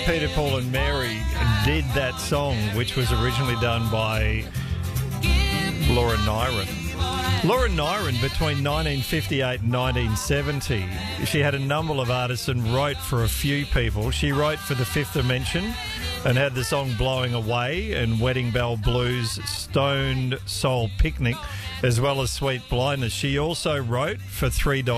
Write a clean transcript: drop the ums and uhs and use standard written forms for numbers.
Peter, Paul and Mary did that song, which was originally done by Laura Nyron. Laura Nyron, between 1958 and 1970, she had a number of artists and wrote for a few people. She wrote for The Fifth Dimension and had the song Blowing Away and Wedding Bell Blues, Stoned Soul Picnic, as well as Sweet Blindness. She also wrote for 3